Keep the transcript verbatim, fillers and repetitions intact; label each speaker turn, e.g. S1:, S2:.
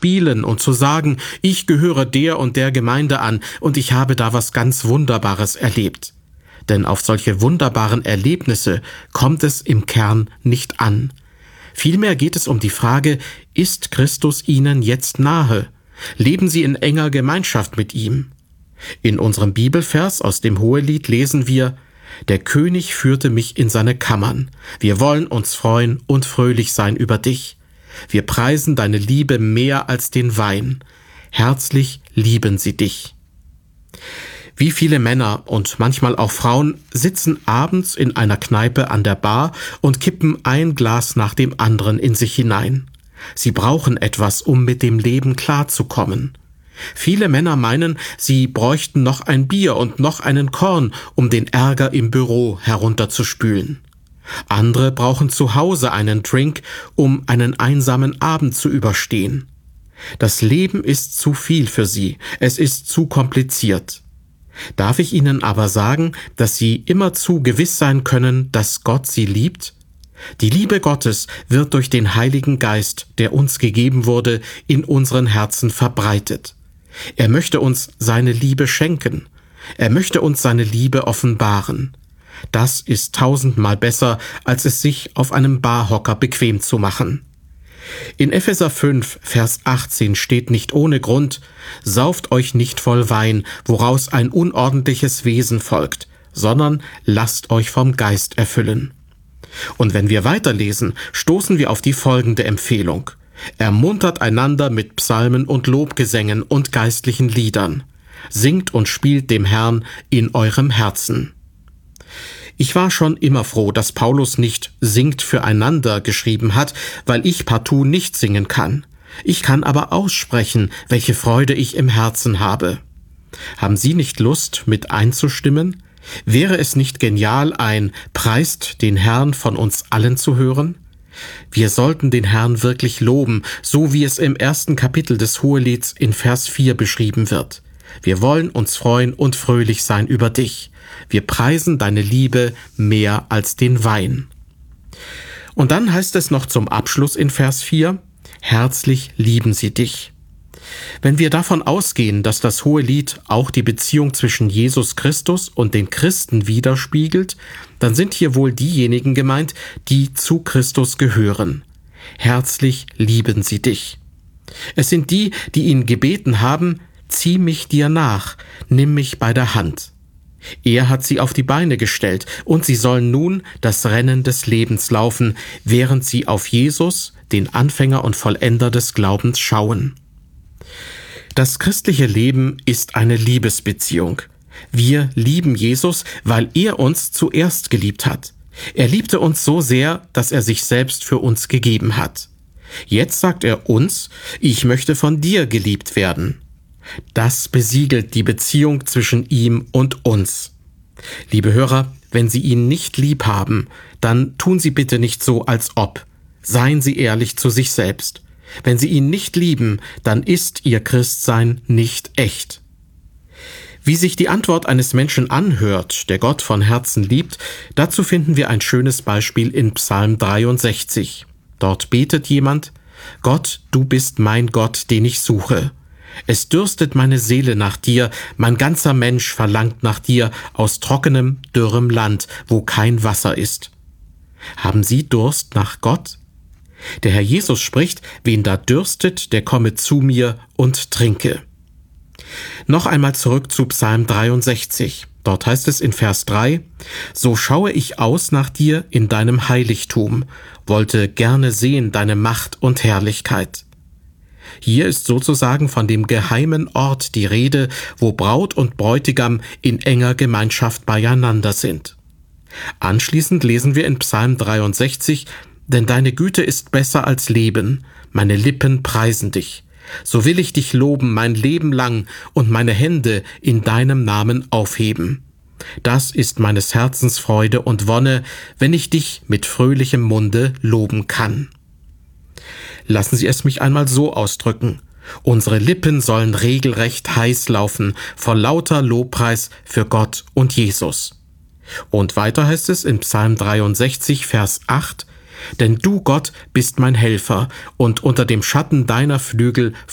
S1: spielen und zu sagen, ich gehöre der und der Gemeinde an und ich habe da was ganz Wunderbares erlebt. Denn auf solche wunderbaren Erlebnisse kommt es im Kern nicht an. Vielmehr geht es um die Frage, ist Christus Ihnen jetzt nahe? Leben Sie in enger Gemeinschaft mit ihm? In unserem Bibelvers aus dem Hohelied lesen wir, der König führte mich in seine Kammern. Wir wollen uns freuen und fröhlich sein über dich. Wir preisen deine Liebe mehr als den Wein. Herzlich lieben sie dich. Wie viele Männer und manchmal auch Frauen sitzen abends in einer Kneipe an der Bar und kippen ein Glas nach dem anderen in sich hinein. Sie brauchen etwas, um mit dem Leben klarzukommen. Viele Männer meinen, sie bräuchten noch ein Bier und noch einen Korn, um den Ärger im Büro herunterzuspülen. Andere brauchen zu Hause einen Drink, um einen einsamen Abend zu überstehen. Das Leben ist zu viel für sie, es ist zu kompliziert. Darf ich Ihnen aber sagen, dass Sie immerzu gewiss sein können, dass Gott Sie liebt? Die Liebe Gottes wird durch den Heiligen Geist, der uns gegeben wurde, in unseren Herzen verbreitet. Er möchte uns seine Liebe schenken. Er möchte uns seine Liebe offenbaren. Das ist tausendmal besser, als es sich auf einem Barhocker bequem zu machen. In Epheser fünf, Vers achtzehn steht nicht ohne Grund, sauft euch nicht voll Wein, woraus ein unordentliches Wesen folgt, sondern lasst euch vom Geist erfüllen. Und wenn wir weiterlesen, stoßen wir auf die folgende Empfehlung. Ermuntert einander mit Psalmen und Lobgesängen und geistlichen Liedern. Singt und spielt dem Herrn in eurem Herzen. Ich war schon immer froh, dass Paulus nicht singt füreinander geschrieben hat, weil ich partout nicht singen kann. Ich kann aber aussprechen, welche Freude ich im Herzen habe. Haben Sie nicht Lust, mit einzustimmen? Wäre es nicht genial, ein Preist den Herrn von uns allen zu hören? Wir sollten den Herrn wirklich loben, so wie es im ersten Kapitel des Hohelieds in Vers vier beschrieben wird. Wir wollen uns freuen und fröhlich sein über dich. Wir preisen deine Liebe mehr als den Wein. Und dann heißt es noch zum Abschluss in Vers vier, herzlich lieben sie dich. Wenn wir davon ausgehen, dass das Hohelied auch die Beziehung zwischen Jesus Christus und den Christen widerspiegelt, dann sind hier wohl diejenigen gemeint, die zu Christus gehören. Herzlich lieben sie dich. Es sind die, die ihn gebeten haben, zieh mich dir nach, nimm mich bei der Hand. Er hat sie auf die Beine gestellt und sie sollen nun das Rennen des Lebens laufen, während sie auf Jesus, den Anfänger und Vollender des Glaubens, schauen. Das christliche Leben ist eine Liebesbeziehung. Wir lieben Jesus, weil er uns zuerst geliebt hat. Er liebte uns so sehr, dass er sich selbst für uns gegeben hat. Jetzt sagt er uns, ich möchte von dir geliebt werden. Das besiegelt die Beziehung zwischen ihm und uns. Liebe Hörer, wenn Sie ihn nicht lieb haben, dann tun Sie bitte nicht so, als ob. Seien Sie ehrlich zu sich selbst. Wenn Sie ihn nicht lieben, dann ist Ihr Christsein nicht echt. Wie sich die Antwort eines Menschen anhört, der Gott von Herzen liebt, dazu finden wir ein schönes Beispiel in Psalm dreiundsechzig. Dort betet jemand, Gott, du bist mein Gott, den ich suche. Es dürstet meine Seele nach dir, mein ganzer Mensch verlangt nach dir aus trockenem, dürrem Land, wo kein Wasser ist. Haben Sie Durst nach Gott? Der Herr Jesus spricht, wen da dürstet, der komme zu mir und trinke. Noch einmal zurück zu Psalm dreiundsechzig. Dort heißt es in Vers drei, so schaue ich aus nach dir in deinem Heiligtum, wollte gerne sehen deine Macht und Herrlichkeit. Hier ist sozusagen von dem geheimen Ort die Rede, wo Braut und Bräutigam in enger Gemeinschaft beieinander sind. Anschließend lesen wir in Psalm dreiundsechzig, denn deine Güte ist besser als Leben, meine Lippen preisen dich. So will ich dich loben mein Leben lang und meine Hände in deinem Namen aufheben. Das ist meines Herzens Freude und Wonne, wenn ich dich mit fröhlichem Munde loben kann. Lassen Sie es mich einmal so ausdrücken. Unsere Lippen sollen regelrecht heiß laufen vor lauter Lobpreis für Gott und Jesus. Und weiter heißt es in Psalm dreiundsechzig, Vers acht, denn du, Gott, bist mein Helfer, und unter dem Schatten deiner Flügel